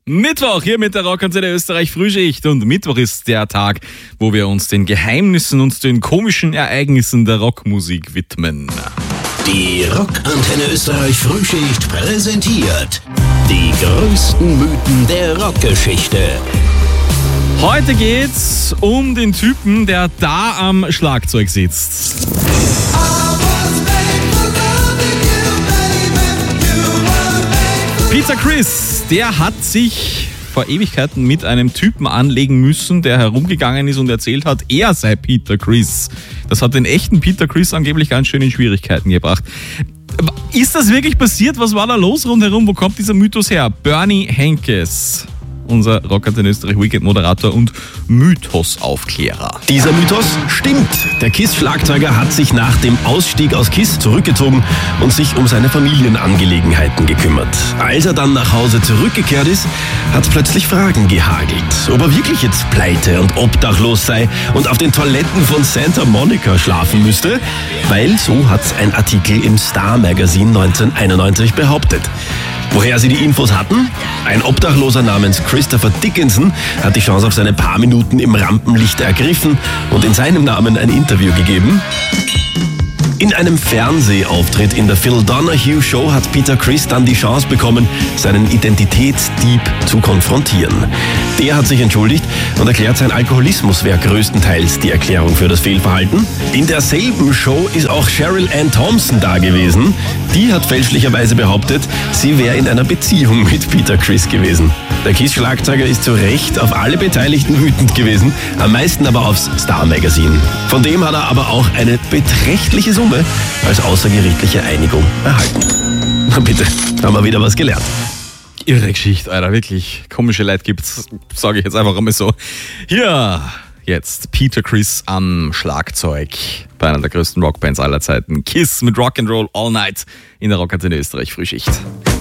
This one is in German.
Mittwoch hier mit der Rockantenne Österreich Frühschicht und Mittwoch ist der Tag, wo wir uns den Geheimnissen und den komischen Ereignissen der Rockmusik widmen. Die Rockantenne Österreich Frühschicht präsentiert die größten Mythen der Rockgeschichte. Heute geht's um den Typen, der da am Schlagzeug sitzt. Peter Criss, der hat sich vor Ewigkeiten mit einem Typen anlegen müssen, der herumgegangen ist und erzählt hat, er sei Peter Criss. Das hat den echten Peter Criss angeblich ganz schön in Schwierigkeiten gebracht. Ist das wirklich passiert? Was war da los rundherum? Wo kommt dieser Mythos her? Bernie Henkes, unser Rockantenne Österreich Weekend-Moderator und Mythos-Aufklärer. Dieser Mythos stimmt. Der KISS-Schlagzeuger hat sich nach dem Ausstieg aus KISS zurückgezogen und sich um seine Familienangelegenheiten gekümmert. Als er dann nach Hause zurückgekehrt ist, hat es plötzlich Fragen gehagelt. Ob er wirklich jetzt pleite und obdachlos sei und auf den Toiletten von Santa Monica schlafen müsste, weil so hat es ein Artikel im Star Magazine 1991 behauptet. Woher sie die Infos hatten? Ein Obdachloser namens Christopher Dickinson hat die Chance auf seine paar Minuten im Rampenlicht ergriffen und in seinem Namen ein Interview gegeben. In einem Fernsehauftritt in der Phil Donahue Show hat Peter Criss dann die Chance bekommen, seinen Identitätsdieb zu konfrontieren. Der hat sich entschuldigt und erklärt, sein Alkoholismus wäre größtenteils die Erklärung für das Fehlverhalten. In derselben Show ist auch Cheryl Ann Thompson da gewesen. Die hat fälschlicherweise behauptet, sie wäre in einer Beziehung mit Peter Criss gewesen. Der KISS-Schlagzeuger ist zu Recht auf alle Beteiligten wütend gewesen, am meisten aber aufs Star Magazine. Von dem hat er aber auch eine beträchtliche Summe als außergerichtliche Einigung erhalten. Na bitte, haben wir wieder was gelernt. Irre Geschichte, Alter, wirklich. Komische Leute gibt's, sage ich jetzt einfach einmal so. Hier, jetzt Peter Criss am Schlagzeug bei einer der größten Rockbands aller Zeiten. KISS mit Rock'n'Roll All Night in der Rockantenne Österreich Frühschicht.